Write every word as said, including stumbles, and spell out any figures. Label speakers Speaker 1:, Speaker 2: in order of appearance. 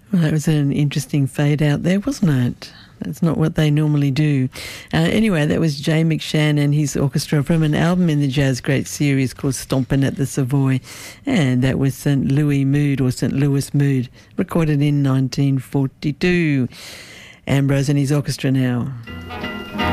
Speaker 1: Well, that was an interesting fade out there, wasn't it? That's not what they normally do. Uh, anyway, that was Jay McShann and his orchestra from an album in the Jazz Great series called Stompin' at the Savoy. And that was Saint Louis Mood, or Saint Louis Mood, recorded in nineteen forty-two. Ambrose and his orchestra now.